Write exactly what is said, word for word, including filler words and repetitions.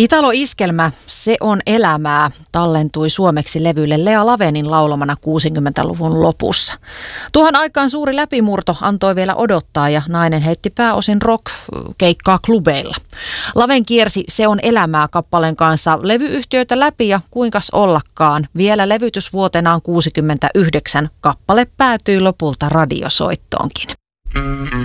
Italo-iskelmä, se on elämää, tallentui suomeksi levylle Lea Lavenin laulamana kuusikymmentäluvun lopussa. Tuohon aikaan suuri läpimurto antoi vielä odottaa ja nainen heitti pääosin rock-keikkaa klubeilla. Laven kiersi Se on elämää -kappaleen kanssa levyyhtiöitä läpi ja kuinkas ollakaan. Vielä levytysvuotenaan kuusikymmentäyhdeksän kappale päätyi lopulta radiosoittoonkin.